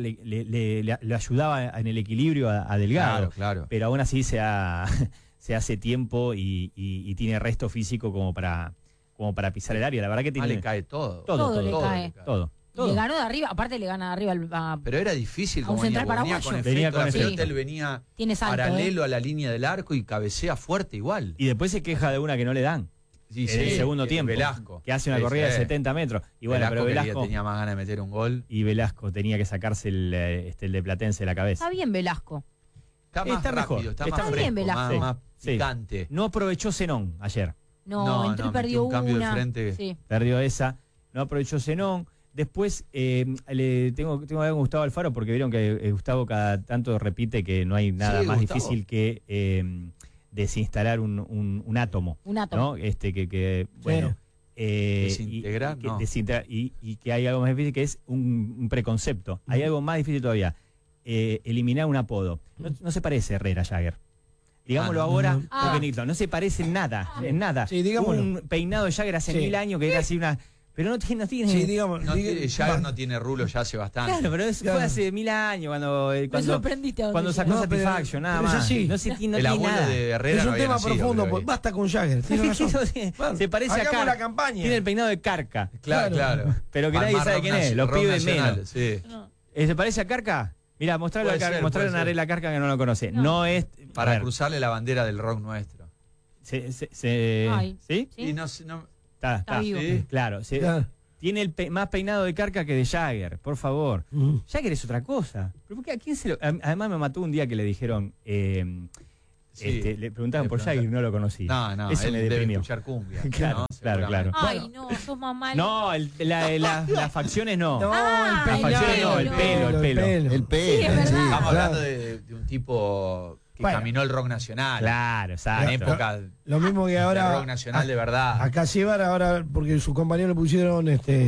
le ayudaba en el equilibrio a Delgado. Claro. Pero aún así se hace tiempo y tiene resto físico como para pisar el área. La verdad que Ah, tiene le cae todo. Todo le cae. todo. Le ganó de arriba, aparte le gana de arriba Pero era difícil A como un central venía paraguayo. con Venía efecto, con la efecto. pelota él venía Tiene salto, paralelo a la línea del arco y cabecea fuerte igual. Y después se queja de una que no le dan. Sí, En el segundo tiempo. Velasco. Que hace una Sí, corrida de sí. 70 metros. Y bueno, pero Velasco. tenía más ganas de meter un gol. Y Velasco tenía que sacarse el de Platense de la cabeza. Está bien Velasco. Está más Está mejor, rápido, está está más bien fresco, Velasco. más Sí. picante. No aprovechó Zenón ayer. No, entró y metió perdió un cambio de una. frente. Sí. Perdió esa. No aprovechó Zenón. Después le tengo que ver con Gustavo Alfaro porque vieron que Gustavo cada tanto repite que no hay nada Sí, más Gustavo. difícil que desinstalar un átomo. Un átomo. ¿No? Bueno. Desintegrar, y que no. y que hay algo más difícil que es un preconcepto. Hay algo más difícil todavía. Eliminar un apodo. No se parece Herrera Jagger. Digámoslo Ah, no. ahora, Ah. porque Nixon, no se parece en nada, en nada. Sí, digámoslo. Un peinado de Jagger hace Sí. 1000 años que era así una. Pero no tiene. Sí, digamos. Jagger no tiene rulo ya hace bastante. Claro, pero Claro. fue hace 1000 años Me cuando sorprendiste. a cuando donde sacó llegó. No, pero- Satisfaction, nada pero es más. así. No tiene El abuelo nada. de Herrera Es no un había tema nacido, profundo, creo pues, que- basta con Jagger. Tiene razón. Bueno, Se parece a hagamos Carca. la campaña. Tiene el peinado de Carca. Claro. Pero que nadie sabe quién es, los rock pibes nacional, menos. Sí. ¿Se parece a Carca? Mira, mostrarle Puede a ser, mostrarle puede a ser. Narela Carca que no lo conoce. No. No es. Para a ver, cruzarle la bandera del rock nuestro. Ay. ¿Sí? ¿Sí? Y no, Está vivo. sí. Claro. Claro. Tiene más peinado de Carca que de Jagger, por favor. Mm. Jagger es otra cosa. ¿Pero por qué? ¿A quién se lo.? Además, me mató un día que le dijeron. Sí. Le preguntaban Le por preguntaban. Jagger, no lo conocí. No, Eso él me debe deprimió. escuchar cumbia. Claro, ¿no? claro. Seguramente. Ay, no, sos más malo. No, las facciones no. No, Ah, el peinado. facciones no, el pelo. El pelo. Sí, es verdad. Estamos claro. hablando de un tipo que Bueno. caminó el rock nacional. Claro, En exacto. época de Lo mismo que rock ahora. nacional de verdad. Acá Siebar, ahora, porque sus compañeros le pusieron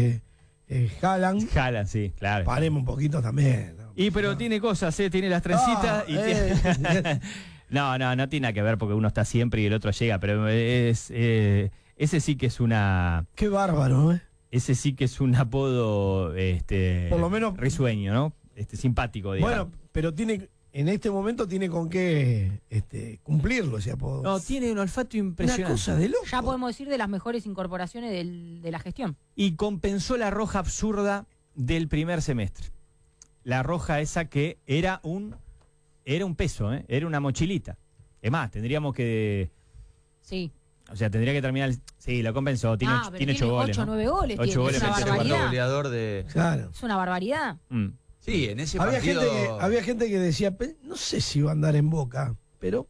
Haaland. Jalan, sí, claro. Paremos un poquito también. ¿no? Y pero tiene cosas, tiene las trencitas y tiene... No tiene nada que ver porque uno está siempre y el otro llega, pero ese sí que es Qué bárbaro, ¿eh? ese sí que es un apodo Por lo menos- risueño, ¿no? Simpático, digamos. Bueno, pero en este momento tiene con qué cumplirlo ese apodo. No, tiene un olfato Una impresionante. cosa de loco. Ya podemos decir de las mejores incorporaciones de la gestión. Y compensó la roja absurda del primer semestre. La roja esa que era un peso, era una mochilita. Es más, tendríamos que... Sí. O sea, tendría que terminar... Sí, lo compensó, tiene, Pero tiene 8 goles. 8 o ¿no? 9 goles. 8 tiene. goles, Es una me el segundo barbaridad. goleador de. Claro. Es una barbaridad. Mm. Sí, en ese Había partido. gente que decía, no sé si va a andar en Boca, pero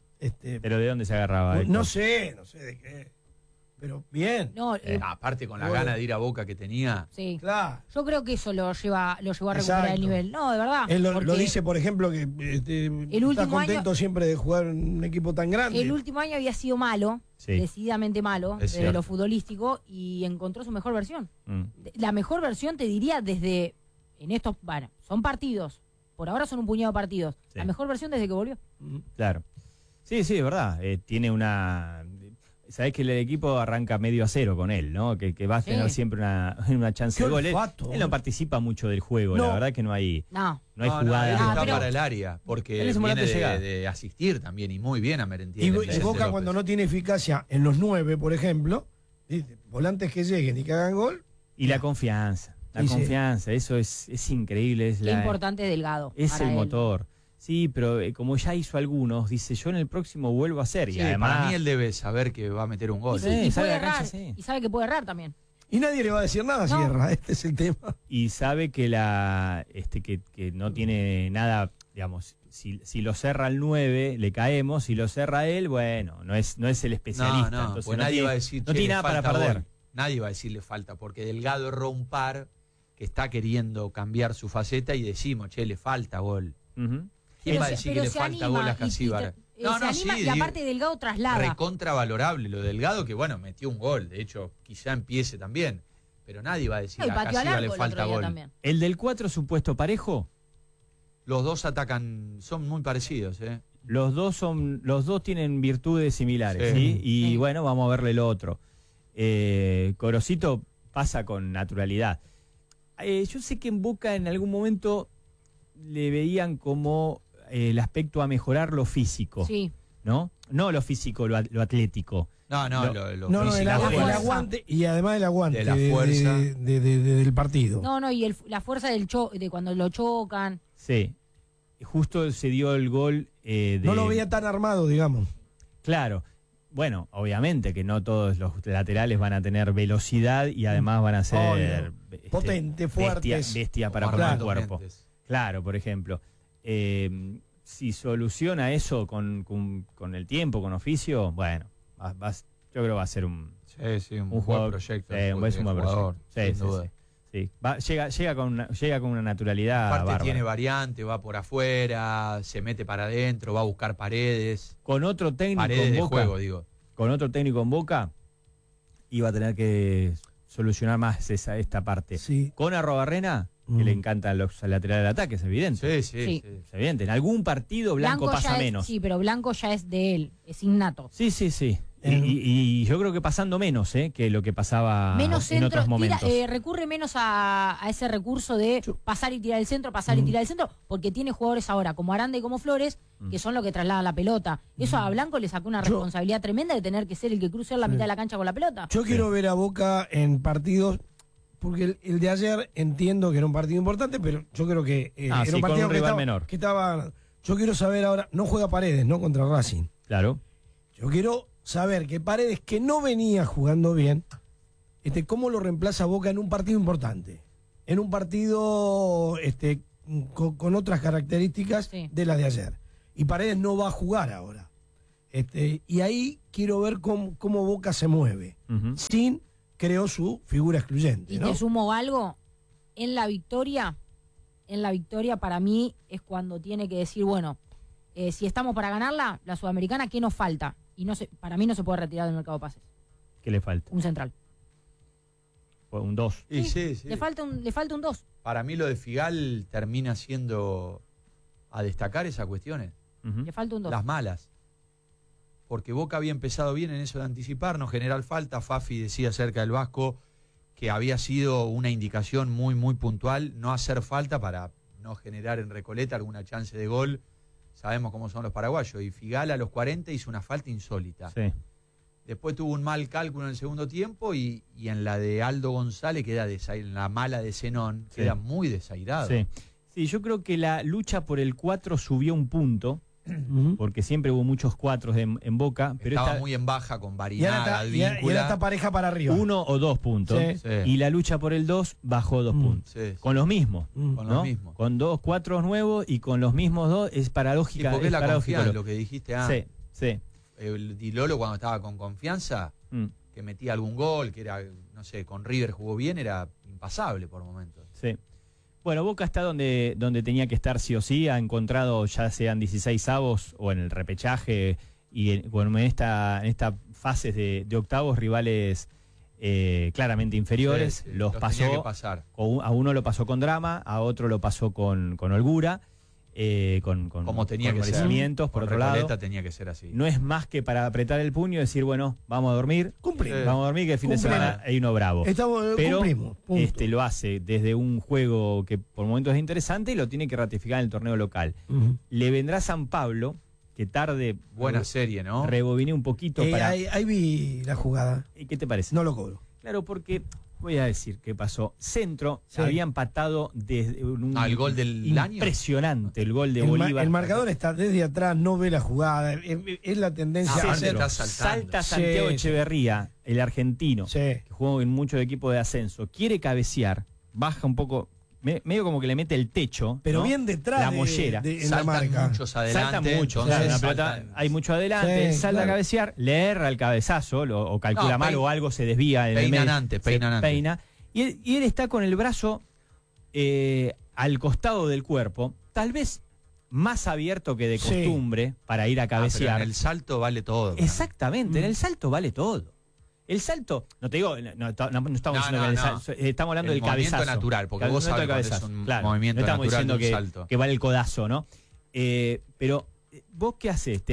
Pero ¿de dónde se agarraba? Héctor? no sé de qué. Pero bien. No, Aparte con la Bueno. gana de ir a Boca que tenía. sí. Claro. Yo creo que eso lo llevó a recuperar Exacto. el nivel. No, de verdad. Él lo porque dice, por ejemplo, que está último contento siempre de jugar en un equipo tan grande. el último año había sido malo, Sí. decididamente malo, Es desde cierto. lo futbolístico, y encontró su mejor versión. Mm. La mejor versión, te diría, desde en estos, bueno, son partidos. Por ahora son un puñado de partidos. Sí. La mejor versión desde que volvió. Claro. Sí, es verdad. Tiene una... Sabés que el equipo arranca medio a cero con él, ¿no? Que va a tener Sí. siempre una chance Qué de gol. olfato, Él no participa mucho del juego, No. la verdad que no hay No. jugada. él Ah, está pero- para el área, porque Él es un viene volante de llegada. de asistir también, y muy bien a Merentiel. Y, en y vez de Boca López. cuando no tiene eficacia en los 9, por ejemplo, dice, volantes que lleguen y que hagan gol, Y la confianza. La Sí, sí. confianza, eso es increíble. Es Qué importante Delgado. Es para el él. motor. Sí, pero como ya hizo algunos, dice, yo en el próximo vuelvo a hacer. Sí, y además, para mí él debe saber que va a meter un gol. Sí, Y sabe puede la cancha, errar. sí. Y sabe que puede errar también. y nadie le va a decir nada a No. Sierra, este es el tema. y sabe que que no tiene nada, digamos, si lo cerra el 9, le caemos, si lo cerra él, bueno, no es el especialista. No, entonces pues no nadie tiene, va a decir, no "Che, tiene le nada para falta perder. gol". Nadie va a decirle falta, porque Delgado erró un par que está queriendo cambiar su faceta y decimos, che, le falta gol. Ujú. ¿Quién va a se- decir que le se falta anima gol a y- Casíbar? se anima y aparte Delgado traslada. Recontravalorable lo de Delgado, que bueno, metió un gol. De hecho, quizá empiece también. Pero nadie va a decir No, y a pateó al Casíbar arco le el falta otro día gol. también. El del 4 supuesto parejo, Los dos atacan, son muy parecidos, ¿eh? los dos tienen virtudes similares, Sí. ¿sí? Y Sí. bueno, vamos a verle el otro. Corosito pasa con naturalidad. Yo sé que en Boca en algún momento le veían como el aspecto a mejorar lo físico, Sí. ¿no? No lo físico, lo atlético. No, No. lo No, físico, el fuerza. aguante, y además el aguante De la fuerza. del partido. No, y la fuerza de cuando lo chocan. Sí. Justo se dio el gol No lo veía tan armado, digamos. Claro. Bueno, obviamente que no todos los laterales van a tener velocidad y además van a ser Potentes, fuertes. bestia para como formar Armando cuerpo. Méndez. Claro, por ejemplo. Si soluciona eso con el tiempo, con oficio, bueno, yo creo que va a ser un Sí, un buen jugador, proyecto. sí, un buen jugador, proyecto. Sí, sin sí, duda. sí. Sí. Llega con una naturalidad Aparte bárbara. tiene variante, va por afuera, se mete para adentro, va a buscar paredes. Con otro técnico Paredes en de Boca, juego, digo. con otro técnico en Boca, iba a tener que solucionar más esta parte. Sí. Con Arrobarrena, que le encantan los laterales de ataque, es evidente. Sí. Es evidente. En algún partido Blanco pasa ya es- menos. Sí, pero Blanco ya es de él, es innato. Sí. Y yo creo que pasando menos que lo que pasaba Menos en centro, otros momentos. recurre menos a ese recurso de pasar y tirar el centro, pasar y tirar el centro, porque tiene jugadores ahora como Aranda y como Flores, que son los que trasladan la pelota. Eso a Blanco le sacó una responsabilidad tremenda de tener que ser el que cruce la mitad de la cancha con la pelota. Yo quiero ver a Boca en partidos, porque el de ayer entiendo que era un partido importante, pero yo creo que era sí, un con partido un que rival estaba, menor. que estaba. Yo quiero saber ahora, no juega Paredes, ¿no? Contra Racing. Claro. Yo quiero saber que Paredes, que no venía jugando bien, ¿cómo lo reemplaza Boca en un partido importante? En un partido con otras características Sí. de las de ayer. Y Paredes no va a jugar ahora. Y ahí quiero ver cómo Boca se mueve. Sin, creo, su figura excluyente. Y ¿no? te sumo algo, en la victoria para mí es cuando tiene que decir, bueno, si estamos para ganarla, la Sudamericana, ¿qué nos falta? Y para mí no se puede retirar del mercado de pases. ¿Qué le falta? Un central. Un 2. Sí. Le falta un 2. Para mí lo de Figal termina siendo a destacar esas cuestiones. Le falta un 2. Las malas. Porque Boca había empezado bien en eso de anticipar, no generar falta. Fafi decía acerca del Vasco que había sido una indicación muy, muy puntual, no hacer falta para no generar en Recoleta alguna chance de gol. Sabemos cómo son los paraguayos. Y Figal a los 40 hizo una falta insólita. Sí. Después tuvo un mal cálculo en el segundo tiempo y en la de Aldo González queda en la mala de Zenón, Sí. queda muy desairado. Sí, yo creo que la lucha por el 4 subió un punto, porque siempre hubo muchos 4 en Boca, pero Estaba muy en baja con Y ahora Barinaga, está, y ahora está pareja para arriba. 1 o 2 puntos. Sí. Sí. Y la lucha por el 2 bajó 2 puntos. Sí. Con los mismos. Mm. Con ¿no? los mismos. Con 2 4 nuevos y con los mismos 2 es Sí, paradójica. porque es la paradójico confianza, lo que dijiste antes. Sí. El Di Lolo cuando estaba con confianza, Mm, que metía algún gol, que era, no sé, con River jugó bien, era impasable por momentos. sí. Bueno, Boca está donde tenía que estar sí o sí. Ha encontrado, ya sean 16 avos o en el repechaje y en esta fases de octavos, rivales claramente inferiores. Sí, Los los tenía que pasó. pasar. A uno lo pasó con drama, a otro lo pasó con holgura, Como tenía con que ser. merecimientos, por Con otro lado. Recoleta tenía que ser así. No es más que para apretar el puño y decir, bueno, vamos a dormir. Cumplimos. Sí. Vamos a dormir que el fin de Cumplimos. semana hay uno bravo. Pero Cumplimos. Punto. lo hace desde un juego que por momentos es interesante y lo tiene que ratificar en el torneo local. Ujú. Le vendrá San Pablo, que tarde Buena serie, ¿no? rebobiné un poquito para... Ahí vi la jugada. ¿Y qué te parece? No lo cobro. Claro, porque voy a decir qué pasó. Centro Sí. había empatado desde un ¿El gol del año? impresionante, el gol de El Bolívar. marcador está desde atrás, no ve la jugada. Es la tendencia Ah, a Centro. hacer. está saltando. Salta Santiago Sí, Echeverría, el argentino, Sí. que jugó en muchos equipos de ascenso, quiere cabecear, baja un poco, medio como que le mete el techo, Pero ¿no? bien detrás la de- mollera. en la Saltan marca. muchos adelante. Salta mucho, entonces claro, una pelota, saltan- hay mucho adelante, Sí, salta claro. a cabecear, le erra el cabezazo, o calcula No, mal o algo se desvía en el peinan medio, antes, se peinan antes. peina. Y él está con el brazo al costado del cuerpo, tal vez más abierto que de Sí. costumbre para ir a Ah, pero cabecear. en el salto vale todo. Exactamente, en el salto vale todo. El salto, no te digo, no estamos No, diciendo no, que el no. salto, estamos hablando El del cabezazo. movimiento natural, porque vos Movimiento sabés cuando es cabezazo, un claro. movimiento no estamos natural de diciendo un que, salto. que vale el codazo, ¿no? Pero vos qué haces,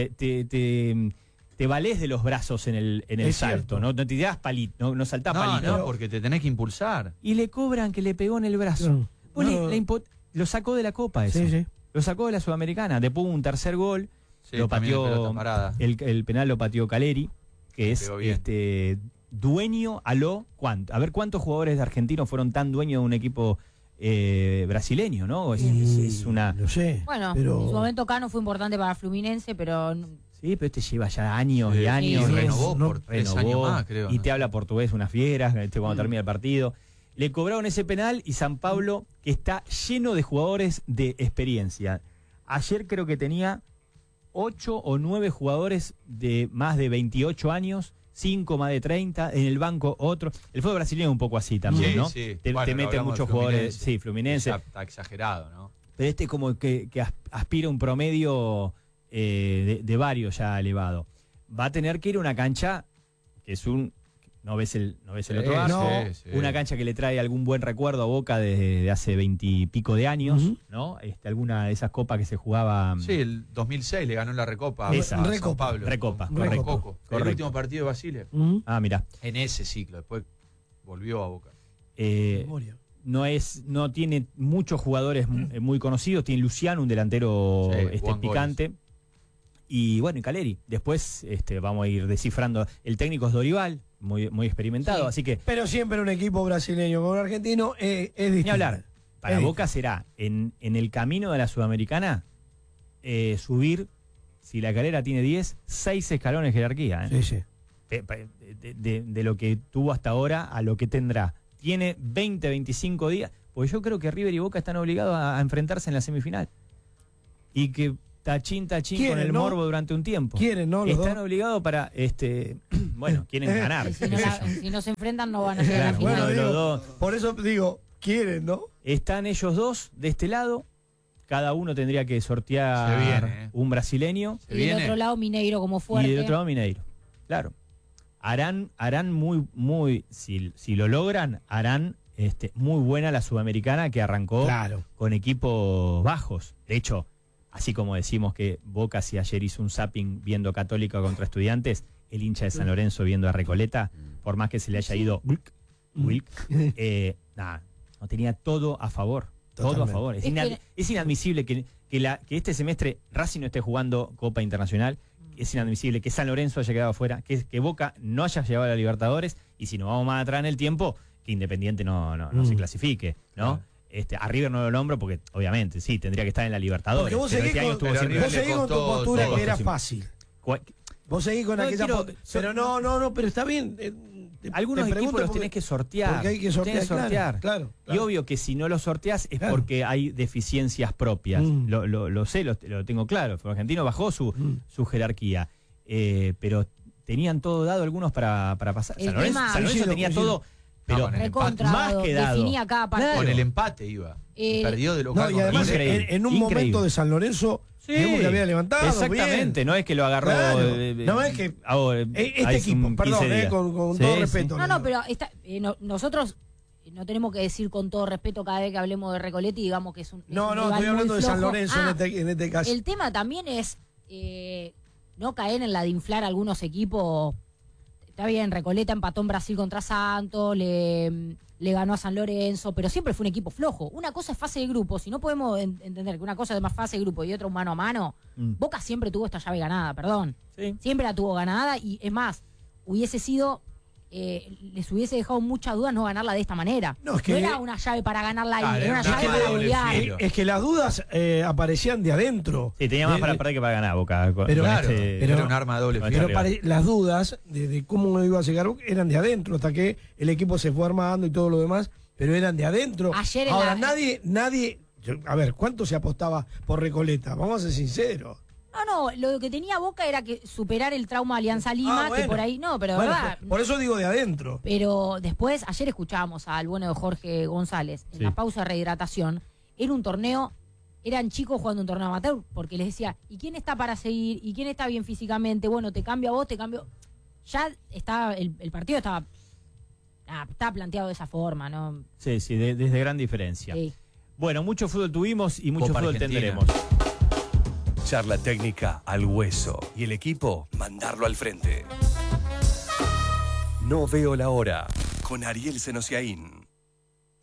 te valés de los brazos en el Es salto, cierto. ¿no? No te das palito, no saltás No, palito. no, porque te tenés que impulsar. Y le cobran que le pegó en el brazo. No, Vos no. lo sacó de la copa eso. Sí, sí. Lo sacó de la Sudamericana. Después hubo un tercer gol. Sí, Lo también pateó pelota parada. el penal lo pateó Caleri, que es Pegó bien. dueño ¿cuánto? A ver cuántos jugadores de argentinos fueron tan dueños de un equipo brasileño, ¿no? Es una. Lo sé. Bueno, pero... en su momento Cano fue importante para Fluminense, pero Sí, pero este lleva ya años y Sí, años. sí, renovó no, por 3 renovó, años más, creo. y ¿no? te habla portugués unas fieras cuando termina el partido. Le cobraron ese penal y San Pablo, que está lleno de jugadores de experiencia. Ayer creo que tenía 8 o 9 jugadores de más de 28 años, 5 más de 30, en el banco otro. El fútbol brasileño es un poco así también, Sí, ¿no? sí. Te Bueno, mete hablamos muchos de jugadores, Fluminense. sí, Fluminense, Ya está exagerado, ¿no? pero este como que aspira a un promedio de varios ya elevado. Va a tener que ir a una cancha que es no ves el otro vaso, sí. una cancha que le trae algún buen recuerdo a Boca de hace 20 y pico de años, Ujú. ¿no? Alguna de esas copas que se jugaba. Sí, el 2006 le ganó la Recopa Esa. a San Recopa. Pablo. Recopa, Con correcto. Coco. El Correcto. último partido de Basile. Ujú. Ah, mira. En ese ciclo, después volvió a Boca. Memoria. No tiene muchos jugadores muy conocidos. Tiene Luciano, un delantero Sí, Juan picante. Y bueno, y Caleri. Después vamos a ir descifrando. El técnico es Dorival, muy experimentado. Sí. Así que, Pero siempre un equipo brasileño con un argentino es distinto. ni hablar. Para Es Boca será, en el camino de la Sudamericana, subir, si la calera tiene 10, 6 escalones de jerarquía. Sí, sí. De lo que tuvo hasta ahora a lo que tendrá. Tiene 20, 25 días. Pues yo creo que River y Boca están obligados a enfrentarse en la semifinal. Y que tachín con Quieren, el ¿no? morbo durante un tiempo. Quieren, ¿no? Los Están dos. obligados para, bueno, quieren ganar. Y si no se enfrentan, no van a llegar a la Claro, final. bueno, de los digo, dos. por eso digo, quieren, ¿no? Están ellos dos de este lado. Cada uno tendría que sortear Se viene, un brasileño Se Y del viene. otro lado, Mineiro como y fuerte. del otro lado Mineiro. Claro. Harán muy, si lo logran, harán muy buena la Sudamericana que arrancó Claro. con equipos bajos. De hecho, así como decimos que Boca si ayer hizo un zapping viendo Católica contra Estudiantes, el hincha de San Lorenzo viendo a Recoleta, por más que se le haya ido Wilk, nada, no tenía todo a favor. Todo a Totalmente. favor. Es que- Es inadmisible que este semestre Racing no esté jugando Copa Internacional. Es inadmisible que San Lorenzo haya quedado afuera, que Boca no haya llegado a la Libertadores, y si nos vamos más atrás en el tiempo, que Independiente no se clasifique, ¿no? A River no lo nombro porque, obviamente, sí, tendría que estar en la Libertadores. Porque vos pero seguís este año con, estuvo siempre- vos seguís con tu costó postura todo. que era fácil. Cua- Vos seguís con No, aquella quiero- pero no, pero está bien. Algunos te equipos pregunto los porque- tenés que sortear. porque hay que sortear, sortear. claro. Y obvio que si no lo sorteás es Claro. porque hay deficiencias propias. Lo sé, lo tengo claro. El argentino bajó su jerarquía. Pero tenían todo dado algunos para pasar. El San Lorenzo, tema- San Lorenzo Coincido, tenía coincido. todo, pero con el Recontra, más que dado. definía cada partido. Con el empate iba. Eh, Perdió de local. No, y con además River. Increíble, en un increíble. momento de San Lorenzo, digamos que había levantado. Exactamente, bien. no es que lo agarró. Claro. No es que ahora, este hace un equipo, 15 perdón, días. con Sí, todo sí. respeto. No, pero nosotros no tenemos que decir con todo respeto cada vez que hablemos de Recoleta y digamos que es un. No, es un no, rival estoy hablando muy de San flojo. Lorenzo en este caso. El tema también es no caer en la de inflar algunos equipos. Está bien, Recoleta empató en Brasil contra Santos, le ganó a San Lorenzo, pero siempre fue un equipo flojo. Una cosa es fase de grupo, si no podemos entender que una cosa es más fase de grupo y otra un mano a mano, Boca siempre tuvo esta llave ganada, perdón. Sí. Siempre la tuvo ganada y es más, hubiese sido, les hubiese dejado muchas dudas no ganarla de esta manera. No, es que- era una llave para ganarla ahí, Claro, era una era llave una para doble golear. filo. Es que las dudas aparecían de adentro. Sí, tenía más De- para de- perder que para ganar Boca. Pero Claro, pero- era un arma de doble Pero filo. Pero arriba. las dudas de cómo iba a llegar eran de adentro, hasta que el equipo se fue armando y todo lo demás, pero eran de adentro. Ayer en Ahora, la- nadie, a ver, ¿cuánto se apostaba por Recoleta? Vamos a ser sinceros. No, lo que tenía Boca era que superar el trauma de Alianza Lima, Bueno. que por ahí, no, pero de Bueno, verdad. por eso digo de adentro. Pero después, ayer escuchábamos al bueno de Jorge González en Sí. la pausa de rehidratación. Era un torneo, eran chicos jugando un torneo amateur, porque les decía, ¿y quién está para seguir? ¿Y quién está bien físicamente? Bueno, te cambio a vos, te cambio. Ya estaba, el partido estaba planteado de esa forma, ¿no? Sí, desde gran diferencia. Sí. Bueno, mucho fútbol tuvimos y mucho Copa fútbol Argentina. tendremos. Charla técnica al hueso. Y el equipo, mandarlo al frente. No veo la hora. Con Ariel Senosiaín.